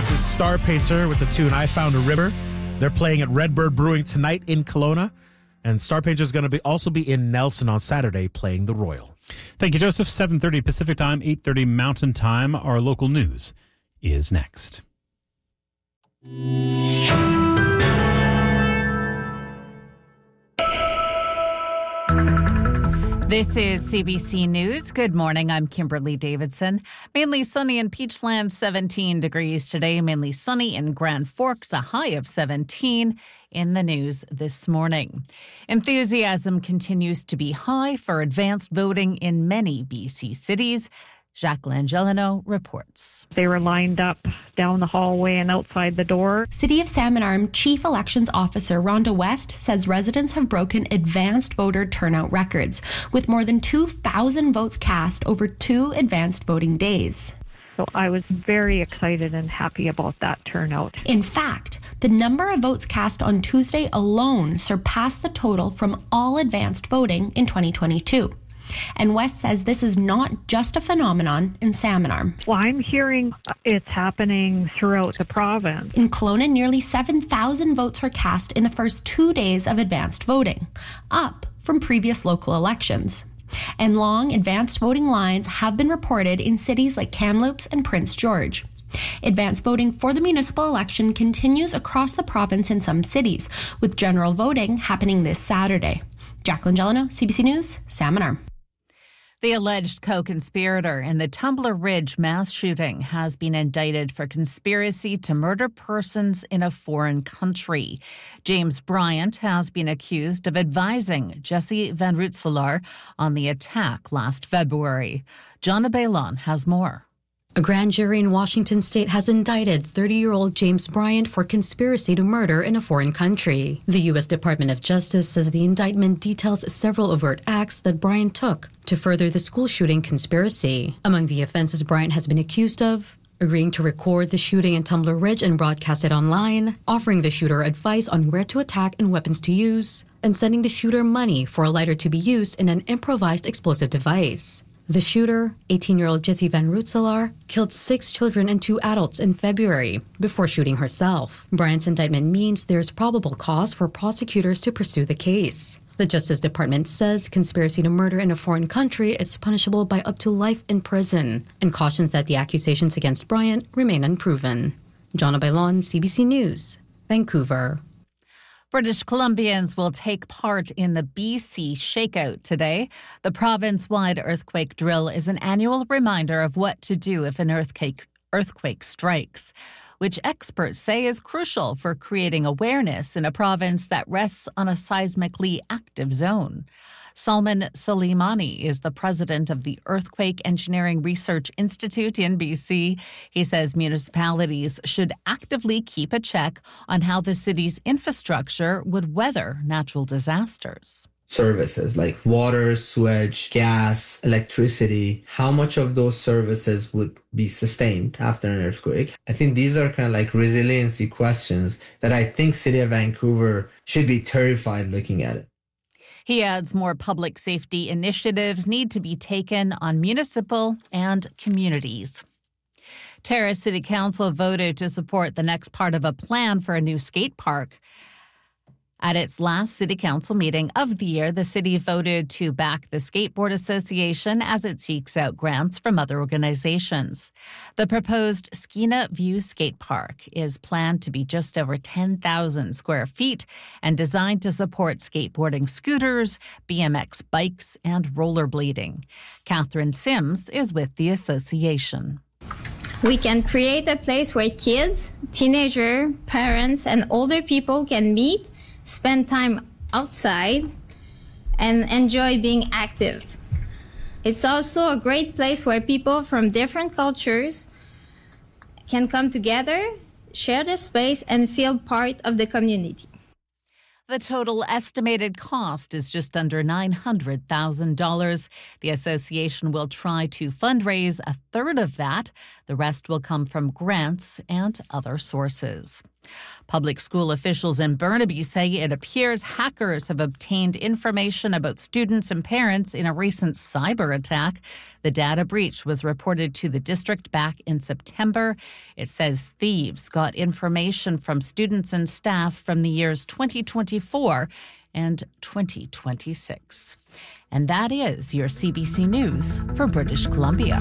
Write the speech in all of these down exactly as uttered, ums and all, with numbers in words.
This is Star Painter with the tune I Found a River. They're playing at Redbird Brewing tonight in Kelowna. And Star Painter is going to be also be in Nelson on Saturday playing the Royal. Thank you, Joseph. seven thirty Pacific Time, eight thirty Mountain Time. Our local news is next. This is C B C News. Good morning. I'm Kimberly Davidson. Mainly sunny in Peachland, seventeen degrees today. Mainly sunny in Grand Forks, a high of seventeen. In the news this morning, enthusiasm continues to be high for advanced voting in many B C cities. Jacques Langelino reports. They were lined up down the hallway and outside the door. City of Salmon Arm Chief Elections Officer Rhonda West says residents have broken advanced voter turnout records, with more than two thousand votes cast over two advanced voting days. So I was very excited and happy about that turnout. In fact, the number of votes cast on Tuesday alone surpassed the total from all advanced voting in twenty twenty-two. And West says this is not just a phenomenon in Salmon Arm. Well, I'm hearing it's happening throughout the province. In Kelowna, nearly seven thousand votes were cast in the first two days of advanced voting, up from previous local elections. And long advanced voting lines have been reported in cities like Kamloops and Prince George. Advanced voting for the municipal election continues across the province in some cities, with general voting happening this Saturday. Jacqueline Gelino, C B C News, Salmon Arm. The alleged co-conspirator in the Tumbler Ridge mass shooting has been indicted for conspiracy to murder persons in a foreign country. James Bryant has been accused of advising Jesse Van Rootselaar on the attack last February. Jonna Bailon has more. A grand jury in Washington state has indicted thirty-year-old James Bryant for conspiracy to murder in a foreign country. The U S Department of Justice says the indictment details several overt acts that Bryant took to further the school shooting conspiracy. Among the offenses Bryant has been accused of: agreeing to record the shooting in Tumbler Ridge and broadcast it online, offering the shooter advice on where to attack and weapons to use, and sending the shooter money for a lighter to be used in an improvised explosive device. The shooter, eighteen-year-old Jesse Van Rootselaar, killed six children and two adults in February before shooting herself. Bryant's indictment means there's probable cause for prosecutors to pursue the case. The Justice Department says conspiracy to murder in a foreign country is punishable by up to life in prison, and cautions that the accusations against Bryant remain unproven. Jonna Bailon, C B C News, Vancouver. British Columbians will take part in the B C Shakeout today. The province-wide earthquake drill is an annual reminder of what to do if an earthquake, earthquake strikes, which experts say is crucial for creating awareness in a province that rests on a seismically active zone. Salman Soleimani is the president of the Earthquake Engineering Research Institute in B C. He says municipalities should actively keep a check on how the city's infrastructure would weather natural disasters. Services like water, sewage, gas, electricity, how much of those services would be sustained after an earthquake? I think these are kind of like resiliency questions that I think City of Vancouver should be terrified looking at it. He adds more public safety initiatives need to be taken on municipal and communities. Terrace City Council voted to support the next part of a plan for a new skate park. At its last City Council meeting of the year, the city voted to back the Skateboard Association as it seeks out grants from other organizations. The proposed Skeena View Skate Park is planned to be just over ten thousand square feet and designed to support skateboarding scooters, B M X bikes, and rollerblading. Catherine Sims is with the association. We can create a place where kids, teenagers, parents, and older people can meet, spend time outside, and enjoy being active. It's also a great place where people from different cultures can come together, share the space, and feel part of the community. The total estimated cost is just under nine hundred thousand dollars. The association will try to fundraise a third of that. The rest will come from grants and other sources. Public school officials in Burnaby say it appears hackers have obtained information about students and parents in a recent cyber attack. The data breach was reported to the district back in September. It says thieves got information from students and staff from the years twenty twenty-four and twenty twenty-six. And that is your C B C News for British Columbia.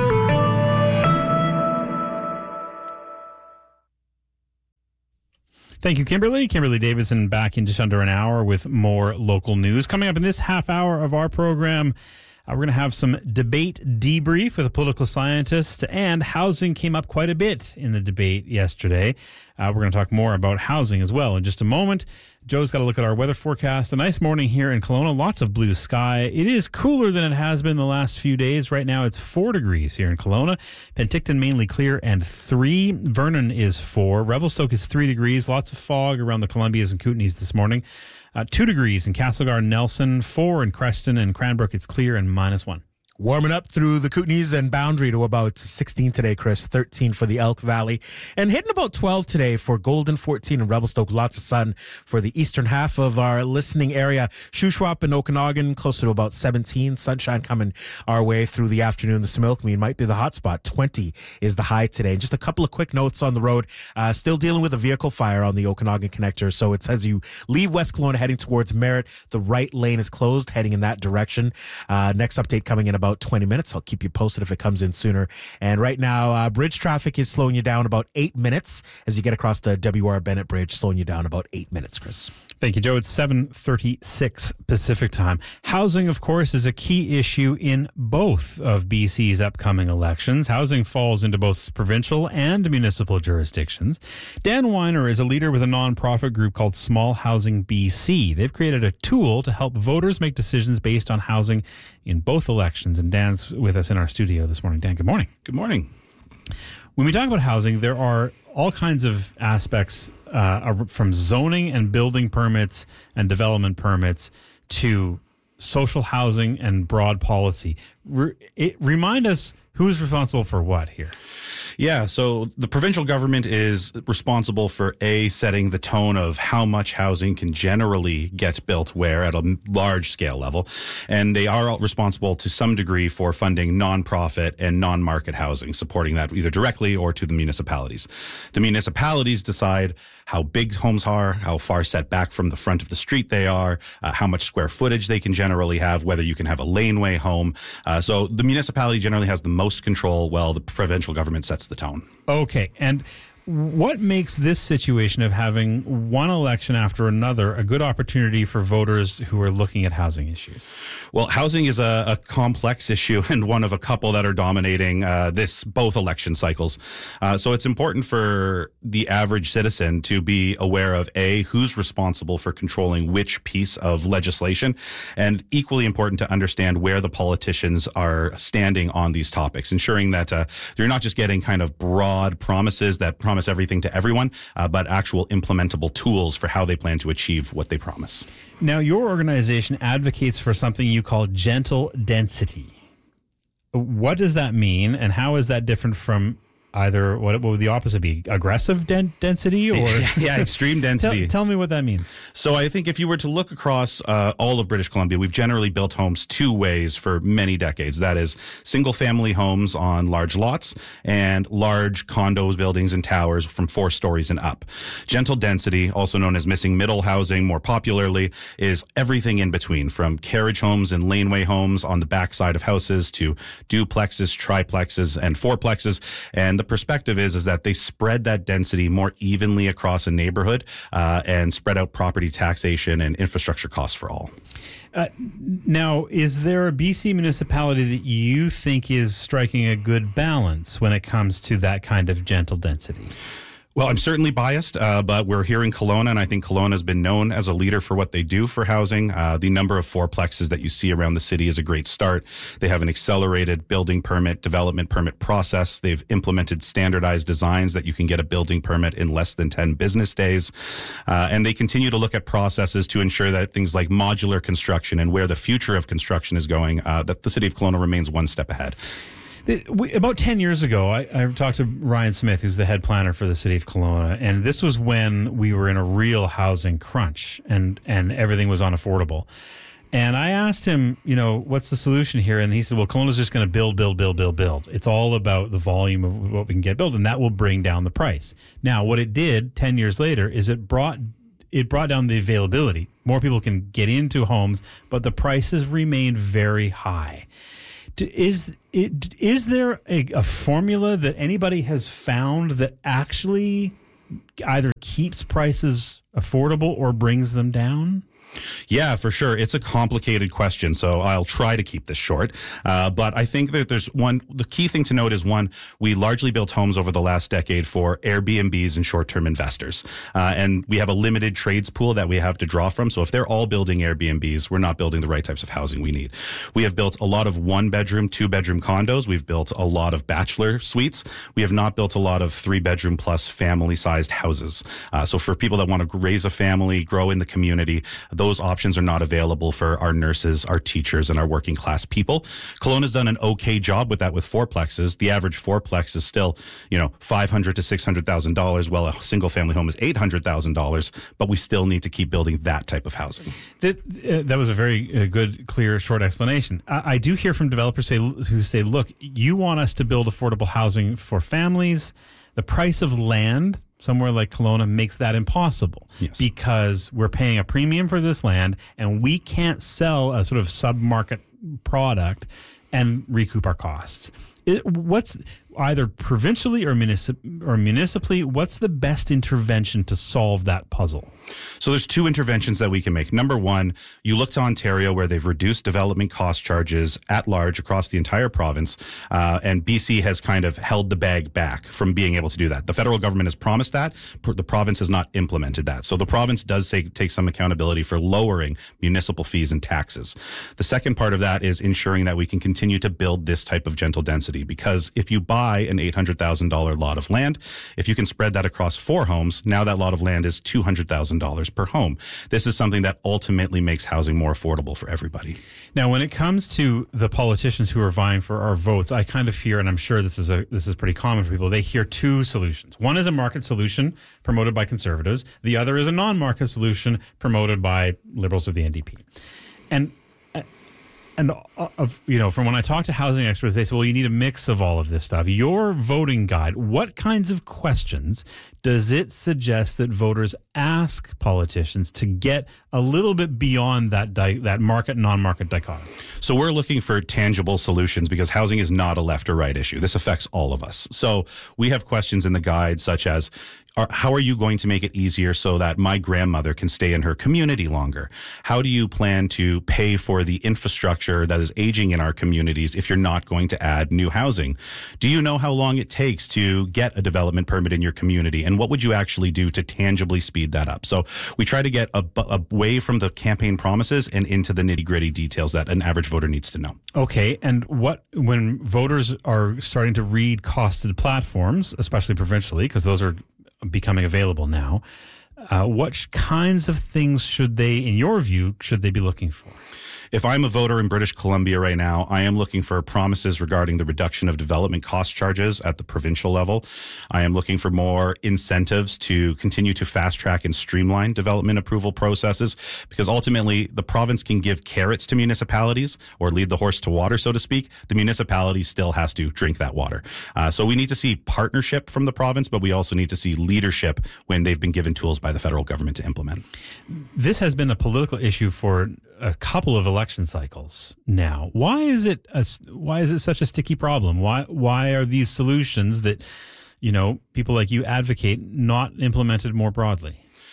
Thank you, Kimberly. Kimberly Davidson back in just under an hour with more local news. Coming up in this half hour of our program, uh, we're going to have some debate debrief with a political scientist, and housing came up quite a bit in the debate yesterday. Uh, we're going to talk more about housing as well in just a moment. Joe's got to look at our weather forecast. A nice morning here in Kelowna. Lots of blue sky. It is cooler than it has been the last few days. Right now it's four degrees here in Kelowna. Penticton mainly clear and three. Vernon is four. Revelstoke is three degrees. Lots of fog around the Columbias and Kootenays this morning. Uh, two degrees in Castlegar and Nelson. Four in Creston and Cranbrook. It's clear and minus one. Warming up through the Kootenays and Boundary to about sixteen today, Chris. thirteen for the Elk Valley. And hitting about twelve today for Golden, fourteen and Revelstoke. Lots of sun for the eastern half of our listening area. Shuswap and Okanagan, closer to about seventeen. Sunshine coming our way through the afternoon. The Similkameen might be the hot spot. twenty is the high today. And just a couple of quick notes on the road. Uh, still dealing with a vehicle fire on the Okanagan connector. So it says you leave West Kelowna heading towards Merritt. The right lane is closed, heading in that direction. Uh, next update coming in about twenty minutes. I'll keep you posted if it comes in sooner. And right now, uh, bridge traffic is slowing you down about eight minutes as you get across the W R Bennett Bridge, slowing you down about eight minutes, Chris. Thank you, Joe. It's seven thirty-six Pacific time. Housing, of course, is a key issue in both of B C's upcoming elections. Housing falls into both provincial and municipal jurisdictions. Dan Weiner is a leader with a nonprofit group called Small Housing B C. They've created a tool to help voters make decisions based on housing in both elections. And Dan's with us in our studio this morning. Dan, good morning. Good morning. When we talk about housing, there are all kinds of aspects uh, from zoning and building permits and development permits to social housing and broad policy. Re- it, remind us who's responsible for what here. Yeah, so the provincial government is responsible for A, setting the tone of how much housing can generally get built where at a large scale level. And they are responsible to some degree for funding nonprofit and non-market housing, supporting that either directly or to the municipalities. The municipalities decide how big homes are, how far set back from the front of the street they are, uh, how much square footage they can generally have, whether you can have a laneway home. Uh, so the municipality generally has the most control while the provincial government sets the tone. Okay. And what makes this situation of having one election after another a good opportunity for voters who are looking at housing issues? Well, housing is a, a complex issue and one of a couple that are dominating uh, this both election cycles. Uh, so it's important for the average citizen to be aware of A, who's responsible for controlling which piece of legislation, and equally important to understand where the politicians are standing on these topics, ensuring that uh, they're not just getting kind of broad promises that promise everything to everyone, uh, but actual implementable tools for how they plan to achieve what they promise. Now, your organization advocates for something you call gentle density. What does that mean, and how is that different from either, what, what would the opposite be? Aggressive den- density? Or yeah, yeah, extreme density. tell, tell me what that means. So I think if you were to look across uh, all of British Columbia, we've generally built homes two ways for many decades. That is single-family homes on large lots and large condos, buildings, and towers from four stories and up. Gentle density, also known as missing middle housing more popularly, is everything in between, from carriage homes and laneway homes on the backside of houses to duplexes, triplexes, and fourplexes. And the perspective is, is that they spread that density more evenly across a neighborhood uh, and spread out property taxation and infrastructure costs for all. Uh, now, is there a B C municipality that you think is striking a good balance when it comes to that kind of gentle density? Well, I'm certainly biased, uh, but we're here in Kelowna, and I think Kelowna has been known as a leader for what they do for housing. Uh, the number of fourplexes that you see around the city is a great start. They have an accelerated building permit, development permit process. They've implemented standardized designs that you can get a building permit in less than ten business days. Uh, and they continue to look at processes to ensure that things like modular construction and where the future of construction is going, uh, that the city of Kelowna remains one step ahead. We, about ten years ago, I, I talked to Ryan Smith, who's the head planner for the city of Kelowna, and this was when we were in a real housing crunch and, and everything was unaffordable. And I asked him, you know, what's the solution here? And he said, well, Kelowna's just going to build, build, build, build, build. It's all about the volume of what we can get built, and that will bring down the price. Now, what it did ten years later is it brought it brought down the availability. More people can get into homes, but the prices remained very high. Is it, is there a, a formula that anybody has found that actually either keeps prices affordable or brings them down? Yeah, for sure. It's a complicated question, so I'll try to keep this short. Uh, but I think that there's one, the key thing to note is one, we largely built homes over the last decade for Airbnbs and short-term investors. Uh, and we have a limited trades pool that we have to draw from. So if they're all building Airbnbs, we're not building the right types of housing we need. We have built a lot of one-bedroom, two-bedroom condos. We've built a lot of bachelor suites. We have not built a lot of three-bedroom plus family-sized houses. Uh, so for people that want to raise a family, grow in the community, those options are not available for our nurses, our teachers, and our working class people. Kelowna's done an okay job with that with fourplexes. The average fourplex is still, you know, five hundred thousand to six hundred thousand dollars, while a single family home is eight hundred thousand dollars, but we still need to keep building that type of housing. That, uh, that was a very uh, good, clear, short explanation. I, I do hear from developers say, who say, look, you want us to build affordable housing for families. The price of land somewhere like Kelowna makes that impossible. Yes. Because we're paying a premium for this land and we can't sell a sort of sub-market product and recoup our costs. It, what's either provincially or, municip- or municipally, what's the best intervention to solve that puzzle? So there's two interventions that we can make. Number one, you look to Ontario where they've reduced development cost charges at large across the entire province. Uh, and B C has kind of held the bag back from being able to do that. The federal government has promised that. The province has not implemented that. So the province does take, take some accountability for lowering municipal fees and taxes. The second part of that is ensuring that we can continue to build this type of gentle density. Because if you buy an eight hundred thousand dollars lot of land, if you can spread that across four homes, now that lot of land is two hundred thousand dollars per home. This is something that ultimately makes housing more affordable for everybody. Now, when it comes to the politicians who are vying for our votes, I kind of hear, and I'm sure this is a this is pretty common for people, they hear two solutions. One is a market solution promoted by Conservatives. The other is a non-market solution promoted by Liberals of the N D P. And And, uh, of, you know, from when I talk to housing experts, they say, well, you need a mix of all of this stuff. Your voting guide, what kinds of questions does it suggest that voters ask politicians to get a little bit beyond that di- that market, non-market dichotomy? So we're looking for tangible solutions because housing is not a left or right issue. This affects all of us. So we have questions in the guide such as, Are, how are you going to make it easier so that my grandmother can stay in her community longer? How do you plan to pay for the infrastructure that is aging in our communities if you're not going to add new housing? Do you know how long it takes to get a development permit in your community? And what would you actually do to tangibly speed that up? So we try to get a, away from the campaign promises and into the nitty-gritty details that an average voter needs to know. Okay, and what when voters are starting to read costed platforms, especially provincially, because those are becoming available now, uh, what kinds of things should they, in your view, should they be looking for? If I'm a voter in British Columbia right now, I am looking for promises regarding the reduction of development cost charges at the provincial level. I am looking for more incentives to continue to fast track and streamline development approval processes, because ultimately the province can give carrots to municipalities or lead the horse to water, so to speak. The municipality still has to drink that water. Uh, so we need to see partnership from the province, but we also need to see leadership when they've been given tools by the federal government to implement. This has been a political issue for a couple of election cycles now. Why is it a, why is it such a sticky problem? Why why are these solutions that, you know, people like you advocate not implemented more broadly?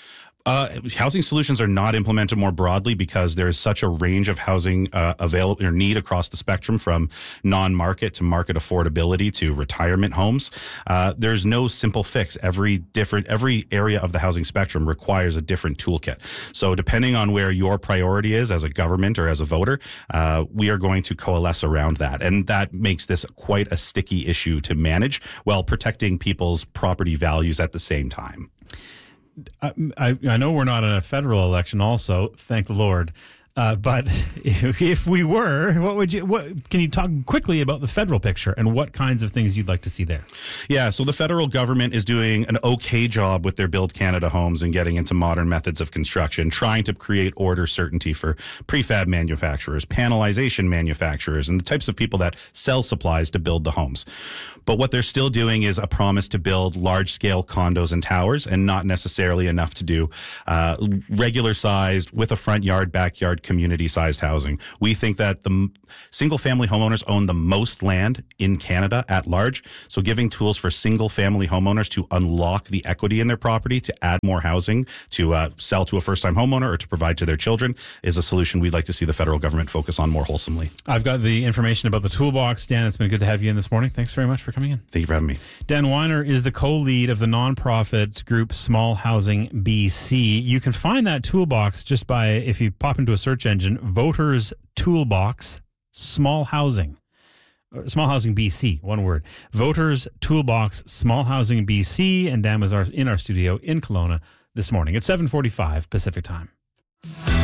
Uh, housing solutions are not implemented more broadly because there is such a range of housing uh, available or need across the spectrum, from non-market to market affordability to retirement homes. Uh, there's no simple fix. Every different every area of the housing spectrum requires a different toolkit. So depending on where your priority is as a government or as a voter, uh, we are going to coalesce around that, and that makes this quite a sticky issue to manage while protecting people's property values at the same time. I, I know we're not in a federal election also, thank the Lord. Uh, but if, if we were, what would you, what, can you talk quickly about the federal picture and what kinds of things you'd like to see there? Yeah, so the federal government is doing an okay job with their Build Canada homes and getting into modern methods of construction, trying to create order certainty for prefab manufacturers, panelization manufacturers, and the types of people that sell supplies to build the homes. But what they're still doing is a promise to build large-scale condos and towers, and not necessarily enough to do uh, regular-sized, with a front yard, backyard, community-sized housing. We think that the single-family homeowners own the most land in Canada at large, so giving tools for single-family homeowners to unlock the equity in their property, to add more housing, to uh, sell to a first-time homeowner or to provide to their children is a solution we'd like to see the federal government focus on more wholesomely. I've got the information about the toolbox. Dan, it's been good to have you in this morning. Thanks very much for coming in. Thank you for having me. Dan Weiner is the co-lead of the nonprofit group Small Housing B C. You can find that toolbox just by, if you pop into a search engine, Voters Toolbox Small Housing. Small Housing B C, one word. Voters Toolbox Small Housing B C. And Dan was our, in our studio in Kelowna this morning at seven forty-five Pacific Time.